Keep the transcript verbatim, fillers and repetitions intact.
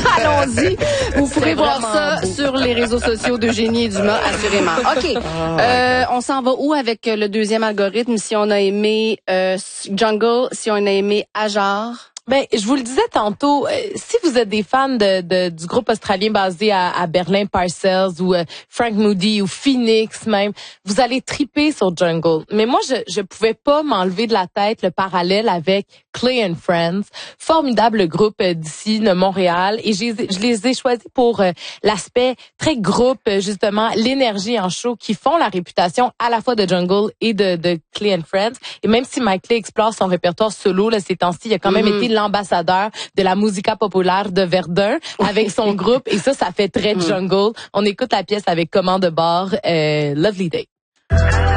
Allons-y. Vous pourrez voir ça beau. Sur les réseaux sociaux d'Eugénie et Dumas, assurément. OK. Euh, on s'en va où avec le deuxième algorithme? Si on a aimé euh, Jungle, si on a aimé Ajar? Ben, je vous le disais tantôt, euh, si vous êtes des fans de, de du groupe australien basé à, à Berlin, Parcells, ou euh, Frank Moody, ou Phoenix même, vous allez triper sur Jungle. Mais moi, je je pouvais pas m'enlever de la tête le parallèle avec Clay and Friends, formidable groupe euh, d'ici de Montréal, et je, je les ai choisis pour euh, l'aspect très groupe, euh, justement, l'énergie en show qui font la réputation à la fois de Jungle et de, de Clay and Friends. Et même si Mike Clay explore son répertoire solo là, ces temps-ci, il a quand même mm-hmm. été l'ambassadeur de la musica populaire de Verdun avec son groupe, et ça, ça fait très Jungle. On écoute la pièce avec commande de bord, euh, Lovely Day.